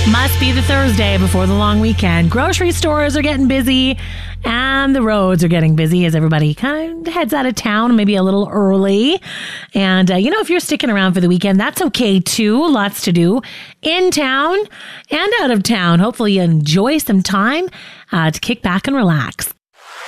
Must be the Thursday before the long weekend. Grocery stores are getting busy and the roads are getting busy as everybody kind of heads out of town, maybe a little early. And, if you're sticking around for the weekend, that's okay too. Lots to do in town and out of town. Hopefully you enjoy some time to kick back and relax.